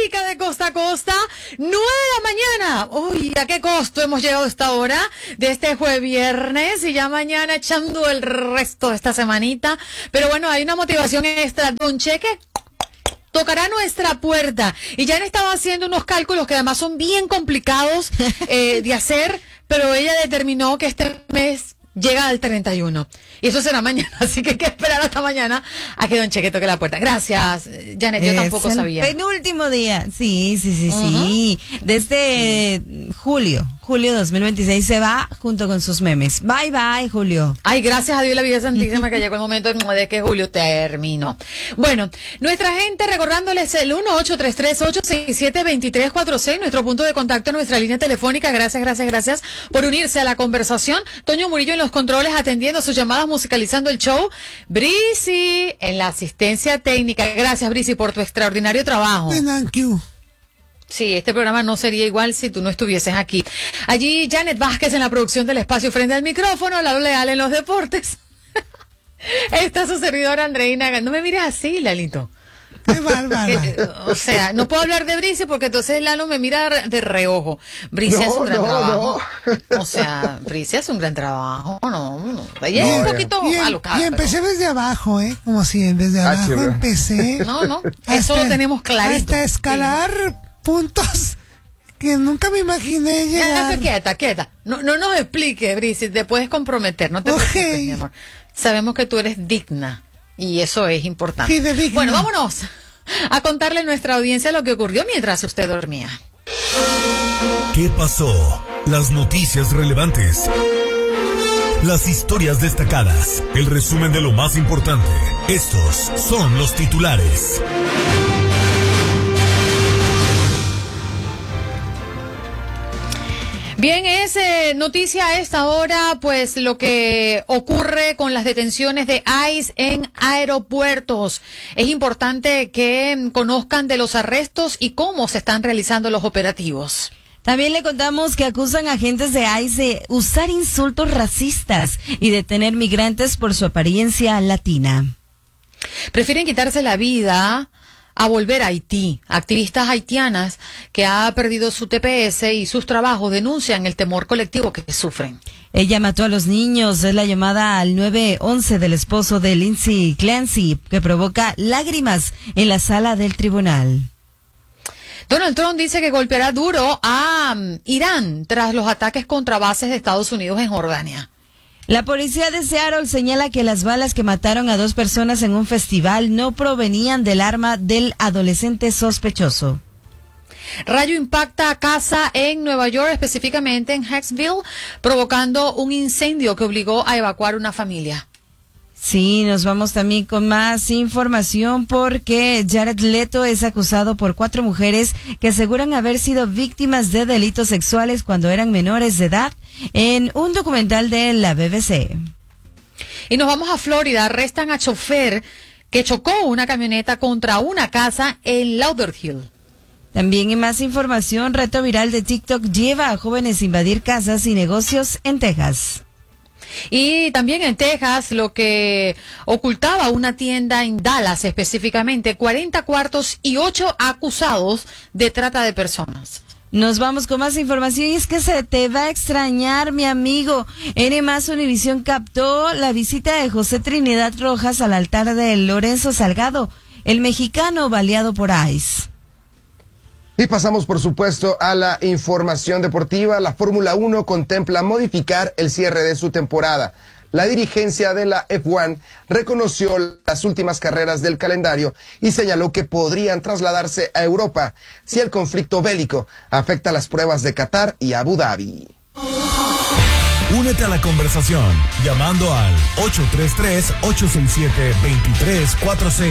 América de costa a costa, 9 de la mañana. Uy, ¿a qué costo hemos llegado a esta hora de este jueves viernes? Y ya mañana echando el resto de esta semanita. Pero bueno, hay una motivación extra. Don Cheque tocará nuestra puerta. Y ya han estado haciendo unos cálculos que además son bien complicados de hacer, pero ella determinó que este mes llega al 31. Y eso será mañana, así que hay que esperar hasta mañana a que Don Cheque toque la puerta. Gracias, Janet, yo tampoco sabía. Penúltimo día, sí. Desde julio 2026 se va junto con sus memes. Bye, Julio. Ay, gracias a Dios la vida santísima que llegó el momento de que julio terminó. Bueno, nuestra gente recordándoles el 1-833-867-2346, nuestro punto de contacto, nuestra línea telefónica. Gracias por unirse a la conversación. Toño Murillo en los controles atendiendo sus llamadas, musicalizando el show. Brisi en la asistencia técnica. Gracias, Brisi, por tu extraordinario trabajo. Thank you. Sí, este programa no sería igual si tú no estuvieses aquí. Allí Janet Vázquez en la producción del espacio frente al micrófono, Lalo Leal en los deportes. Está su servidora Andreina. No me mires así, Lalito. Qué bárbara. O sea, no puedo hablar de Brice porque entonces Lalo me mira de reojo. Brice hace un gran trabajo. O sea, Brice hace un gran trabajo. No. Ella es un poquito alocada. Y empecé desde abajo, como si desde abajo empecé. No. Eso lo tenemos clarito. Hasta escalar puntos que nunca me imaginé llegar. Quieta. No nos expliques, Brice. Te puedes comprometer. No te preocupes, mi amor. Sabemos que tú eres digna. Y eso es importante. Sí, bueno, vámonos a contarle a nuestra audiencia lo que ocurrió mientras usted dormía. ¿Qué pasó? Las noticias relevantes. Las historias destacadas. El resumen de lo más importante. Estos son los titulares. Bien, es noticia a esta hora, pues lo que ocurre con las detenciones de ICE en aeropuertos. Es importante que conozcan de los arrestos y cómo se están realizando los operativos. También le contamos que acusan a agentes de ICE de usar insultos racistas y detener migrantes por su apariencia latina. Prefieren quitarse la vida a volver a Haití. Activistas haitianas que ha perdido su TPS y sus trabajos denuncian el temor colectivo que sufren. Ella mató a los niños. Es la llamada al 911 del esposo de Lindsay Clancy que provoca lágrimas en la sala del tribunal. Donald Trump dice que golpeará duro a Irán tras los ataques contra bases de Estados Unidos en Jordania. La policía de Seattle señala que las balas que mataron a 2 personas en un festival no provenían del arma del adolescente sospechoso. Rayo impacta a casa en Nueva York, específicamente en Hicksville, provocando un incendio que obligó a evacuar una familia. Sí, nos vamos también con más información porque Jared Leto es acusado por 4 mujeres que aseguran haber sido víctimas de delitos sexuales cuando eran menores de edad en un documental de la BBC. Y nos vamos a Florida. Arrestan a chofer que chocó una camioneta contra una casa en Lauderhill. También en más información, reto viral de TikTok lleva a jóvenes a invadir casas y negocios en Texas. Y también en Texas, lo que ocultaba una tienda en Dallas específicamente, 40 cuartos y 8 acusados de trata de personas. Nos vamos con más información y es que se te va a extrañar, mi amigo. N+ Univisión captó la visita de José Trinidad Rojas al altar de Lorenzo Salgado, el mexicano baleado por ICE. Y pasamos, por supuesto, a la información deportiva. La Fórmula 1 contempla modificar el cierre de su temporada. La dirigencia de la F1 reconoció las últimas carreras del calendario y señaló que podrían trasladarse a Europa si el conflicto bélico afecta las pruebas de Qatar y Abu Dhabi. Únete a la conversación llamando al 833-867-2346.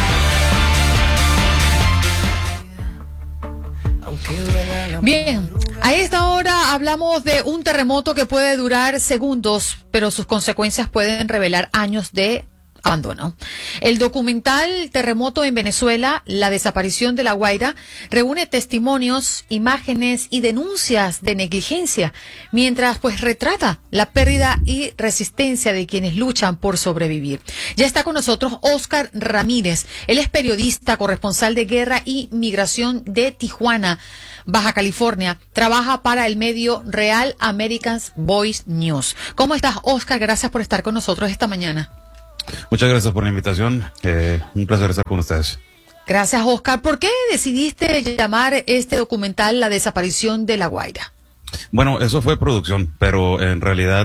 Bien, a esta hora hablamos de un terremoto que puede durar segundos, pero sus consecuencias pueden revelar años de abandonó. El documental Terremoto en Venezuela, la desaparición de La Guaira, reúne testimonios, imágenes y denuncias de negligencia, mientras pues retrata la pérdida y resistencia de quienes luchan por sobrevivir. Ya está con nosotros Oscar Ramírez. Él es periodista, corresponsal de guerra y migración de Tijuana, Baja California. Trabaja para el medio Real America's Voice News. ¿Cómo estás, Oscar? Gracias por estar con nosotros esta mañana. Muchas gracias por la invitación. Un placer estar con ustedes. Gracias, Oscar. ¿Por qué decidiste llamar este documental La desaparición de La Guaira? Bueno, eso fue producción, pero en realidad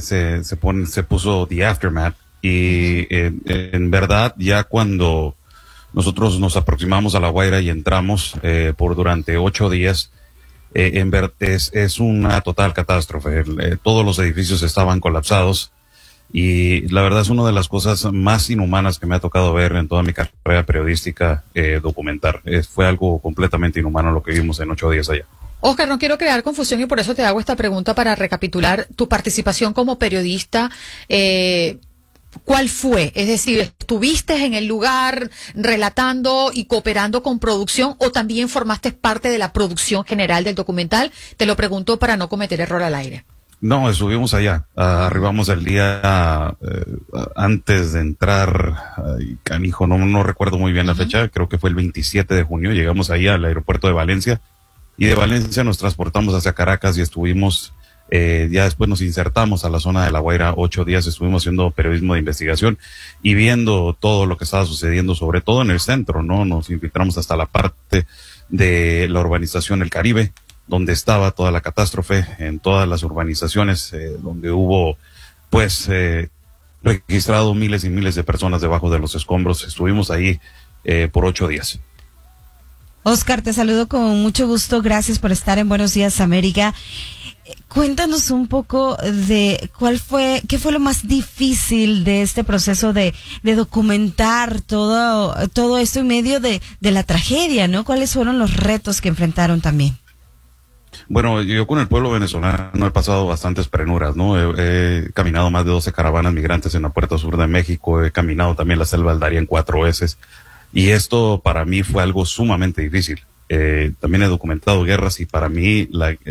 se puso The Aftermath y en verdad ya cuando nosotros nos aproximamos a La Guaira y entramos por durante 8 días, es una total catástrofe. Todos los edificios estaban colapsados. Y la verdad es una de las cosas más inhumanas que me ha tocado ver en toda mi carrera periodística, documentar. Fue algo completamente inhumano lo que vimos en 8 días allá. Oscar, no quiero crear confusión y por eso te hago esta pregunta para recapitular tu participación como periodista. ¿Cuál fue? Es decir, ¿estuviste en el lugar relatando y cooperando con producción o también formaste parte de la producción general del documental? Te lo pregunto para no cometer error al aire. No, estuvimos allá. Arribamos el día antes de entrar. Canijo, no recuerdo muy bien la fecha. Creo que fue el 27 de junio. Llegamos ahí al aeropuerto de Valencia. Y de Valencia nos transportamos hacia Caracas y estuvimos, ya después nos insertamos a la zona de La Guaira. 8 días estuvimos haciendo periodismo de investigación y viendo todo lo que estaba sucediendo, sobre todo en el centro, ¿no? Nos infiltramos hasta la parte de la urbanización El Caribe, donde estaba toda la catástrofe, en todas las urbanizaciones, donde hubo, pues, registrado miles y miles de personas debajo de los escombros. Estuvimos ahí por 8 días. Oscar, te saludo con mucho gusto. Gracias por estar en Buenos Días, América. Cuéntanos un poco de qué fue lo más difícil de este proceso de documentar todo esto en medio de la tragedia, ¿no? ¿Cuáles fueron los retos que enfrentaron también? Bueno, yo con el pueblo venezolano he pasado bastantes penuras, ¿no? He caminado más de 12 caravanas migrantes en la puerta sur de México, he caminado también la selva del Darién 4 veces, y esto para mí fue algo sumamente difícil. También he documentado guerras y para mí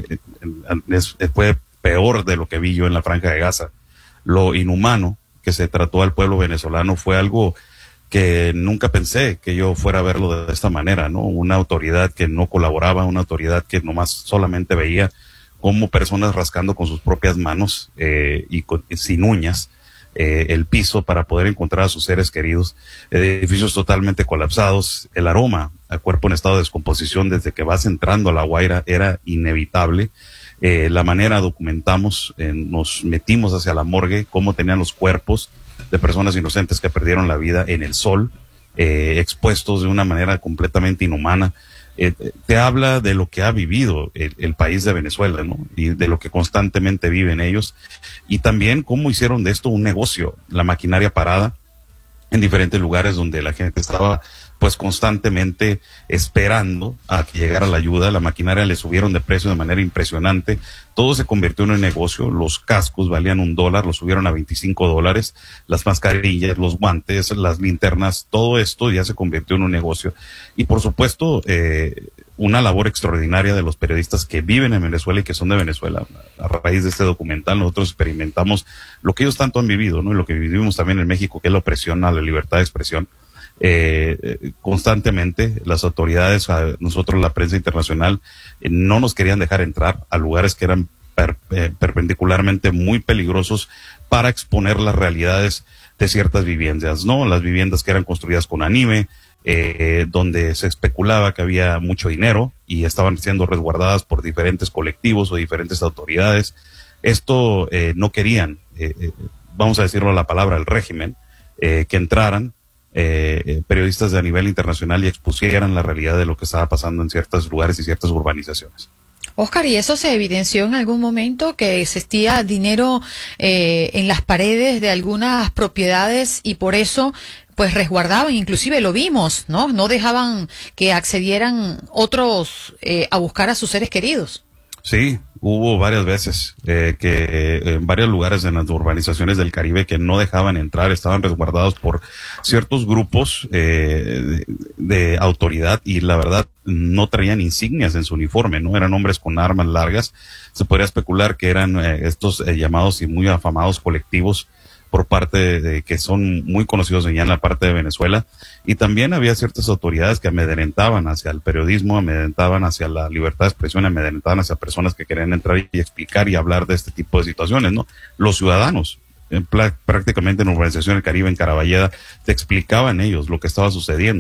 fue peor de lo que vi yo en la Franja de Gaza. Lo inhumano que se trató al pueblo venezolano fue algo que nunca pensé que yo fuera a verlo de esta manera, ¿no? Una autoridad que no colaboraba, una autoridad que nomás solamente veía como personas rascando con sus propias manos sin uñas el piso para poder encontrar a sus seres queridos, edificios totalmente colapsados, el aroma a cuerpo en estado de descomposición desde que vas entrando a La Guaira era inevitable. La manera documentamos, nos metimos hacia la morgue, cómo tenían los cuerpos de personas inocentes que perdieron la vida en el sol, expuestos de una manera completamente inhumana. Te habla de lo que ha vivido el país de Venezuela, ¿no? Y de lo que constantemente viven ellos. Y también cómo hicieron de esto un negocio, la maquinaria parada en diferentes lugares donde la gente estaba pues constantemente esperando a que llegara la ayuda. La maquinaria le subieron de precio de manera impresionante. Todo se convirtió en un negocio. Los cascos valían $1, los subieron a $25. Las mascarillas, los guantes, las linternas, todo esto ya se convirtió en un negocio. Y por supuesto, una labor extraordinaria de los periodistas que viven en Venezuela y que son de Venezuela. A raíz de este documental nosotros experimentamos lo que ellos tanto han vivido, ¿no? Y lo que vivimos también en México, que es la opresión a la libertad de expresión. Constantemente las autoridades, nosotros la prensa internacional, no nos querían dejar entrar a lugares que eran perpendicularmente muy peligrosos para exponer las realidades de ciertas viviendas, ¿no? Las viviendas que eran construidas con anime, donde se especulaba que había mucho dinero y estaban siendo resguardadas por diferentes colectivos o diferentes autoridades. Esto no querían, vamos a decirlo la palabra, el régimen, que entraran periodistas de a nivel internacional y expusieran la realidad de lo que estaba pasando en ciertos lugares y ciertas urbanizaciones. Oscar, ¿y eso se evidenció en algún momento, que existía dinero en las paredes de algunas propiedades y por eso pues resguardaban, inclusive lo vimos, ¿no? No dejaban que accedieran otros a buscar a sus seres queridos? Sí, hubo varias veces que en varios lugares en las urbanizaciones del Caribe que no dejaban entrar, estaban resguardados por ciertos grupos de autoridad, y la verdad no traían insignias en su uniforme, ¿no? Eran hombres con armas largas. Se podría especular que eran estos llamados y muy afamados colectivos por parte de que son muy conocidos allá en la parte de Venezuela, y también había ciertas autoridades que amedrentaban hacia el periodismo, amedrentaban hacia la libertad de expresión, amedrentaban hacia personas que querían entrar y explicar y hablar de este tipo de situaciones, ¿no? Los ciudadanos, prácticamente en Urbanización del Caribe, en Caraballeda, te explicaban ellos lo que estaba sucediendo.